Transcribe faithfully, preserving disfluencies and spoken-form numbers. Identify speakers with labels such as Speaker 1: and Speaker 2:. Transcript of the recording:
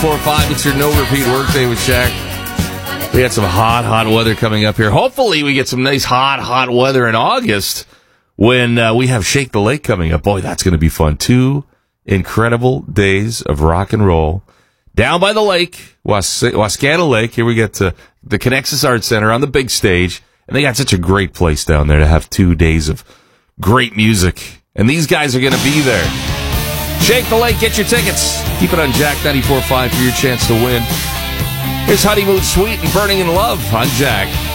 Speaker 1: ninety-four point five. It's your no repeat workday with Shaq. We had some hot, hot weather coming up here. Hopefully we get some nice hot, hot weather in August when uh, we have Shake the Lake coming up. Boy, that's going to be fun. Two incredible days of rock and roll down by the lake, Was- Wascana Lake. Here we get to the Connexus Arts Center on the big stage. And they got such a great place down there to have two days of great music. And these guys are going to be there. Shake the Lake, get your tickets. Keep it on Jack ninety-four point five for your chance to win. Here's Honeymoon Suite and Burning in Love on Jack.